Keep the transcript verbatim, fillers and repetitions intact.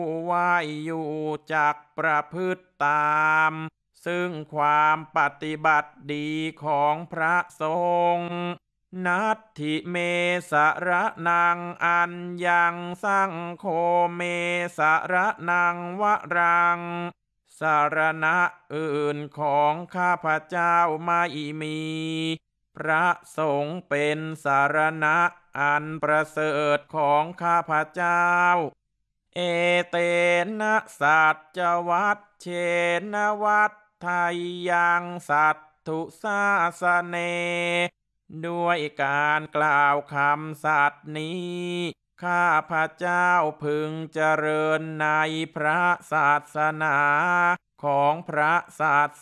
ไหวอยู่จักประพฤติตาม ซึ่งความปฏิบัติดีของพระสงฆ์นัตถิเมสระนังอัญญังสังโฆเมสระนังวรังสารณะอื่นของข้าพเจ้าไม่มี พระสงฆ์เป็นสารณะอันประเสริฐของข้าพเจ้า เอเตนะสัจวัตเชนวัตไทยังสัตถุสาสเน ด้วยการกล่าวคำสัตย์นี้ ข้าพเจ้าพึงเจริญในพระศาสนาของพระศาส